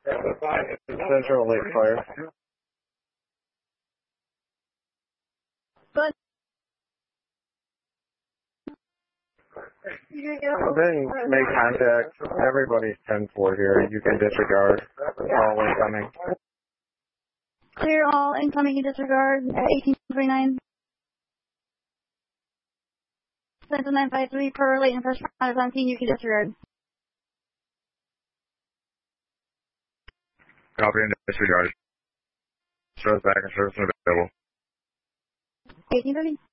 Central Lake Fire. But Then make contact. Everybody's 10-4 here. You can disregard all incoming. clear all incoming and disregard at 1829. Central 953 per late and first responders on scene. You can disregard. Copy and disregard. Shows back and service available. 1830.